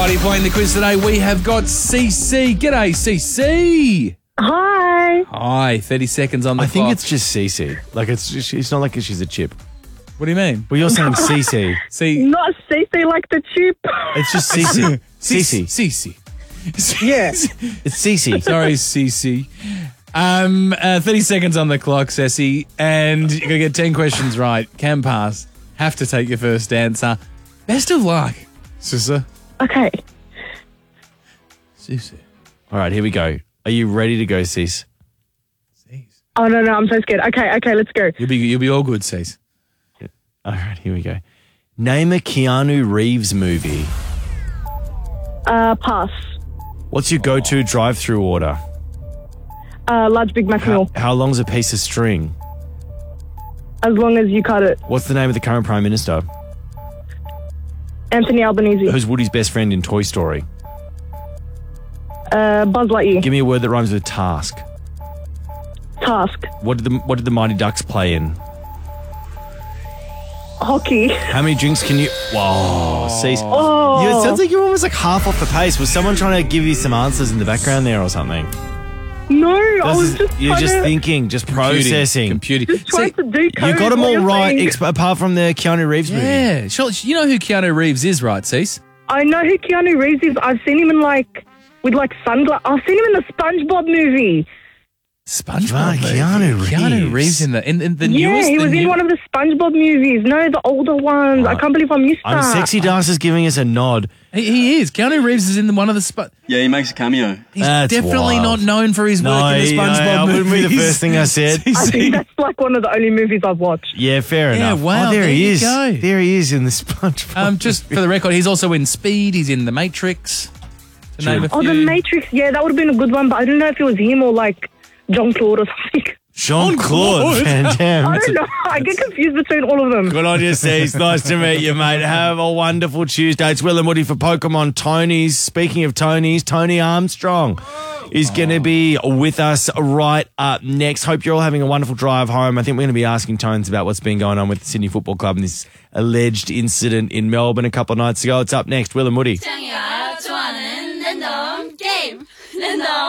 everybody playing the quiz today. We have got CC. G'day, CC. Hi. Hi, 30 seconds on the clock. I think it's just CC. Like it's not like she's a chip. What do you mean? Well, you're saying CC. See, Not CC like the chip. It's just CC. CC. CC. Yeah. It's CC. Sorry, CC. 30 seconds on the clock, Ceci, and you're going to get 10 questions right. Can pass. Have to take your first answer. Best of luck, Sissa. Okay. Sissa. All right, here we go. Are you ready to go, Cis? Oh, no, I'm so scared. Okay, let's go. You'll be all good, Cis. All right, here we go. Name a Keanu Reeves movie. Pass. What's your go-to drive-through order? Large Big Mac meal. How long's a piece of string? As long as you cut it. What's the name of the current Prime Minister? Anthony Albanese. Who's Woody's best friend in Toy Story? Buzz Lightyear. Give me a word that rhymes with task. Task. What did the Mighty Ducks play in? Hockey. How many drinks can you... Whoa, Cis. Oh. Yeah, it sounds like you're almost like half off the pace. Was someone trying to give you some answers in the background there or something? No, I was just You're trying just to... thinking, just processing. Computing. Just trying to do code. You got them what all you're right, saying. apart from the Keanu Reeves movie. Yeah, sure. You know who Keanu Reeves is, right, Cease? I know who Keanu Reeves is. I've seen him in with sunglasses. I've seen him in the SpongeBob movie. SpongeBob. Keanu Reeves. Keanu Reeves in the Yeah, newest. he was in one of the SpongeBob movies. No, the older ones. I can't believe I missed that. Sexy Das is giving us a nod. He is. Keanu Reeves is in one of the. Yeah, he makes a cameo. He's That's definitely wild. not known for his work in the SpongeBob that movies. wouldn't be the first thing I said. I think that's like one of the only movies I've watched. Yeah, fair Yeah, enough. wow, Oh, there there he you is. go. There he is in the SpongeBob. Just for the record, he's also in Speed. He's in The Matrix. To name a few. Oh, The Matrix. Yeah, that would have been a good one, but I don't know if it was him or Jean-Claude or something. Jean-Claude Van Damme. I don't know. I get confused between all of them. Good on you, Cease. Nice to meet you, mate. Have a wonderful Tuesday. It's Will and Woody for Pokemon Tonys. Speaking of Tonys, Tony Armstrong is going to be with us right up next. Hope you're all having a wonderful drive home. I think we're going to be asking Tones about what's been going on with the Sydney Football Club and this alleged incident in Melbourne a couple of nights ago. It's up next. Will and Woody.